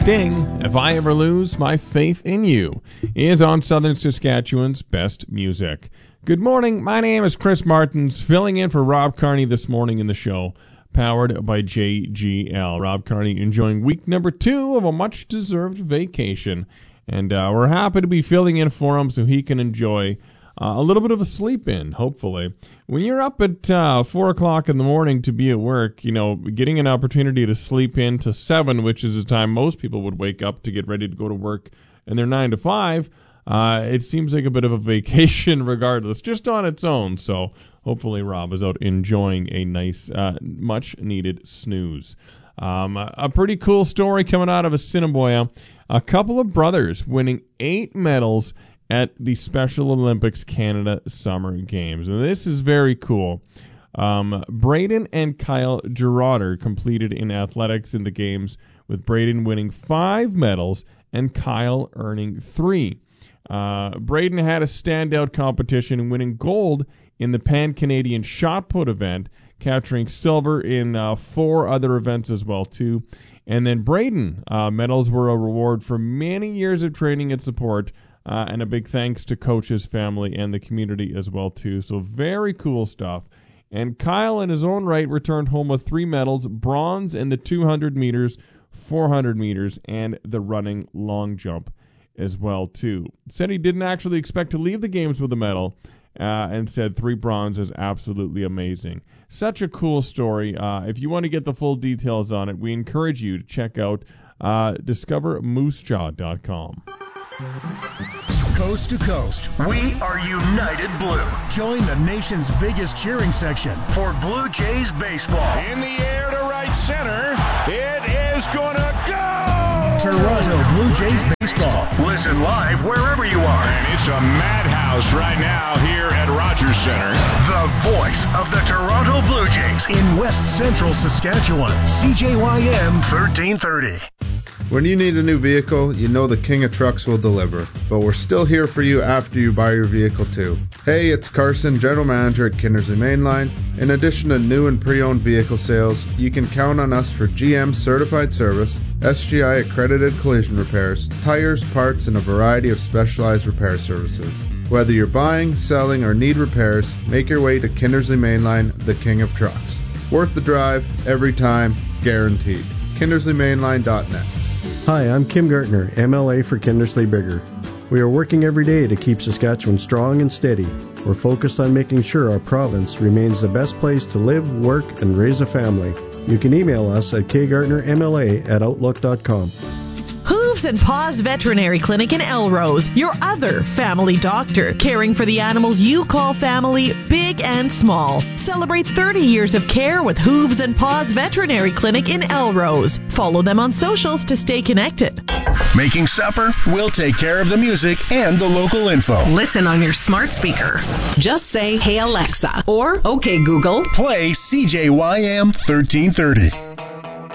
Sting, If I Ever Lose My Faith in You, is on Southern Saskatchewan's best music. Good morning, my name is Chris Martins, filling in for Rob Carney this morning in the show, powered by JGL. Rob Carney enjoying week number 2 of a much-deserved vacation, and we're happy to be filling in for him so he can enjoy a little bit of a sleep in, hopefully. When you're up at 4 o'clock in the morning to be at work, you know, getting an opportunity to sleep in to 7, which is the time most people would wake up to get ready to go to work, and they're 9 to 5, it seems like a bit of a vacation regardless, just on its own. So hopefully Rob is out enjoying a nice, much-needed snooze. A pretty cool story coming out of Assiniboia. A couple of brothers winning 8 medals at the Special Olympics Canada Summer Games. And this is very cool. Braden and Kyle Gerarder completed in athletics in the games, with Braden winning 5 medals and Kyle earning 3. Braden had a standout competition, winning gold in the Pan-Canadian shot put event, capturing silver in 4 other events as well, too. And then Braden, medals were a reward for many years of training and support, and a big thanks to coaches, family, and the community as well, too. So very cool stuff. And Kyle, in his own right, returned home with 3 medals, bronze in the 200 meters, 400 meters, and the running long jump as well, too. Said he didn't actually expect to leave the games with a medal, and said 3 bronze is absolutely amazing. Such a cool story. If you want to get the full details on it, we encourage you to check out discovermoosejaw.com. Coast to coast, we are United Blue. Join the nation's biggest cheering section for Blue Jays baseball. In the air to right center, it is gonna go! Toronto Blue Jays baseball. Listen live wherever you are. And it's a madhouse right now here at Rogers Center. The voice of the Toronto Blue Jays in West Central Saskatchewan. CJYM 1330. When you need a new vehicle, you know the King of Trucks will deliver. But we're still here for you after you buy your vehicle too. Hey, it's Carson, General Manager at Kindersley Mainline. In addition to new and pre-owned vehicle sales, you can count on us for GM certified service, SGI accredited collision repairs, tires, parts, and a variety of specialized repair services. Whether you're buying, selling, or need repairs, make your way to Kindersley Mainline, the King of Trucks. Worth the drive, every time, guaranteed. KindersleyMainline.net. Hi, I'm Kim Gartner, MLA for Kindersley Bigger. We are working every day to keep Saskatchewan strong and steady. We're focused on making sure our province remains the best place to live, work, and raise a family. You can email us at kgartnermla@outlook.com. Hooves and Paws Veterinary Clinic in Elrose, your other family doctor, caring for the animals you call family, big and small. Celebrate 30 years of care with Hooves and Paws Veterinary Clinic in Elrose. Follow them on socials to stay connected. Making supper? We'll take care of the music and the local info. Listen on your smart speaker. Just say, "Hey Alexa," or "Okay Google." Play CJYM 1330.